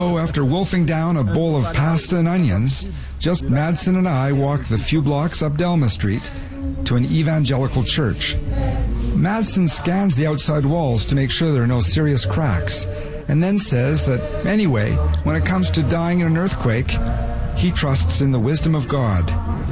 After wolfing down a bowl of pasta and onions, just Madsen and I walk the few blocks up Delma Street to an evangelical church. Madsen scans the outside walls to make sure there are no serious cracks, and then says that, anyway, when it comes to dying in an earthquake, he trusts in the wisdom of God.